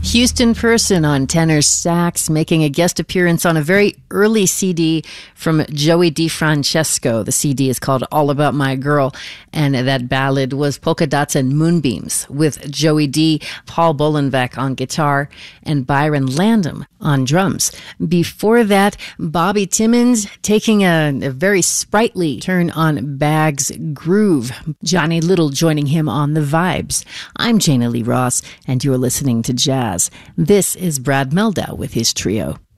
Houston Person on tenor sax, making a guest appearance on a very early CD from Joey DeFrancesco. The CD is called All About My Girl, and that ballad was Polka Dots and Moonbeams, with Joey D, Paul Bolenbeck on guitar, and Byron Landham on drums. Before that, Bobby Timmons taking a very sprightly turn on Bag's groove. Johnny Little joining him on the vibes. I'm Jana Lee Ross, and you're listening to Jazz. This is Brad Meldau with his trio.